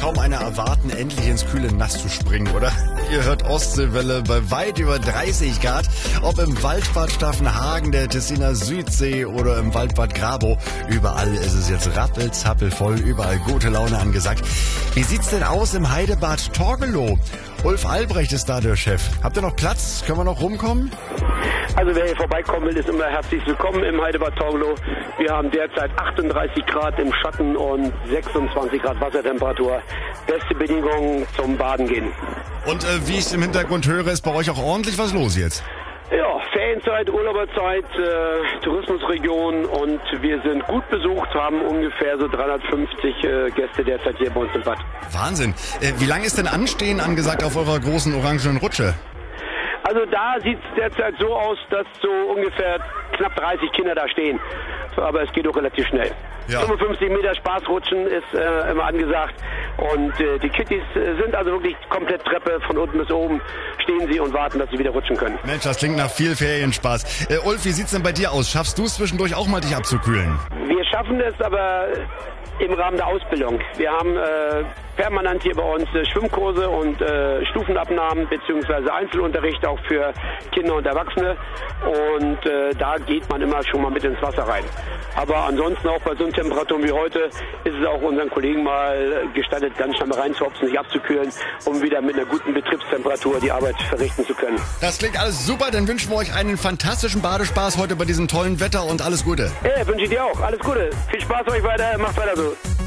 kaum einer erwarten, endlich ins kühle Nass zu springen, oder? Ihr hört Ostseewelle bei weit über 30 Grad. Ob im Waldbad Staffenhagen, der Tessiner Südsee oder im Waldbad Grabow. Überall ist es jetzt rappelzappelvoll, überall gute Laune angesagt. Wie sieht's denn aus im Heidebad Torgelow? Ulf Albrecht ist da der Chef. Habt ihr noch Platz? Können wir noch rumkommen? Also wer hier vorbeikommen will, ist immer herzlich willkommen im Heidebad Torgelow. Wir haben derzeit 38 Grad im Schatten und 26 Grad Wassertemperatur. Beste Bedingungen zum Baden gehen. Und wie ich im Hintergrund höre, ist bei euch auch ordentlich was los jetzt? Ja, Ferienzeit, Urlauberzeit, Tourismusregion und wir sind gut besucht, haben ungefähr so 350 Gäste derzeit hier bei uns im Bad. Wahnsinn. Wie lange ist denn Anstehen angesagt auf eurer großen orangenen Rutsche? Also da sieht es derzeit so aus, dass so ungefähr knapp 30 Kinder da stehen. Aber es geht auch relativ schnell. Ja. 55 Meter Spaßrutschen ist immer angesagt. Und die Kitties sind also wirklich komplett Treppe von unten bis oben. Stehen sie und warten, dass sie wieder rutschen können. Mensch, das klingt nach viel Ferienspaß. Ulf, wie sieht's denn bei dir aus? Schaffst du es zwischendurch auch mal, dich abzukühlen? Wir schaffen es, aber im Rahmen der Ausbildung. Wir haben permanent hier bei uns Schwimmkurse und Stufenabnahmen bzw. Einzelunterricht auch für Kinder und Erwachsene. Und da geht man immer schon mal mit ins Wasser rein. Aber ansonsten auch bei so einer Temperatur wie heute ist es auch unseren Kollegen mal gestattet, ganz schnell mal reinzuhopsen, sich abzukühlen, um wieder mit einer guten Betriebstemperatur die Arbeit verrichten zu können. Das klingt alles super, dann wünschen wir euch einen fantastischen Badespaß heute bei diesem tollen Wetter und alles Gute. Ja, wünsche ich dir auch. Alles Gute. Viel Spaß euch weiter, macht weiter so.